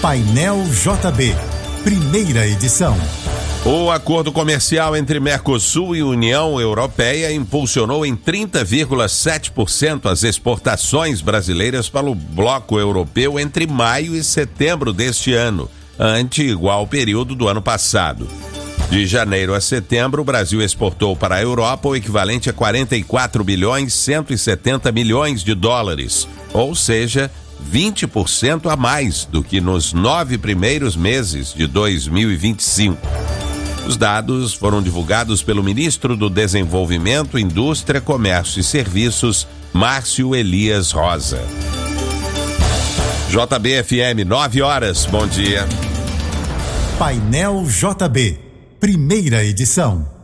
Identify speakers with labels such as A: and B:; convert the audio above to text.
A: Painel JB, primeira edição.
B: O acordo comercial entre Mercosul e União Europeia impulsionou em 30,7% as exportações brasileiras para o bloco europeu entre maio e setembro deste ano, ante igual período do ano passado. De janeiro a setembro, o Brasil exportou para a Europa o equivalente a 44 bilhões 170 milhões de dólares, ou seja, 20% a mais do que nos 9 primeiros meses de 2025. Os dados foram divulgados pelo ministro do Desenvolvimento, Indústria, Comércio e Serviços, Márcio Elias Rosa. JB-FM, 9 horas, bom dia.
A: Painel JB, primeira edição.